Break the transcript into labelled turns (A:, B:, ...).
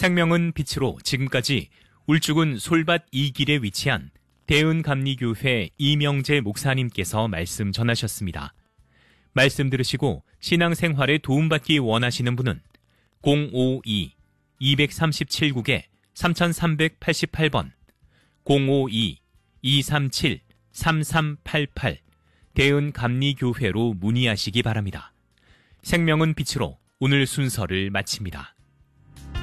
A: 생명은 빛으로 지금까지 울주군 솔밭 2길에 위치한 대은감리교회 이명재 목사님께서 말씀 전하셨습니다. 말씀 들으시고 신앙생활에 도움받기 원하시는 분은 052-237국에 3388번, 052-237-3388 대은감리교회로 문의하시기 바랍니다. 생명은 빛으로 오늘 순서를 마칩니다.